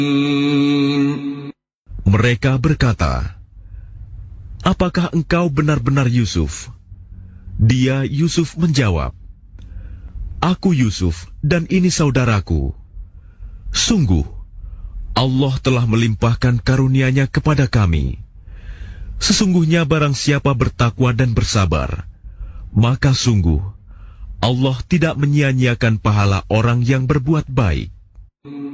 Mereka berkata, "Apakah engkau benar-benar Yusuf?" Dia, Yusuf, menjawab, "Aku Yusuf, dan ini saudaraku. Sungguh, Allah telah melimpahkan karunia-Nya kepada kami. Sesungguhnya barang siapa bertakwa dan bersabar, maka sungguh Allah tidak menyia-nyiakan pahala orang yang berbuat baik."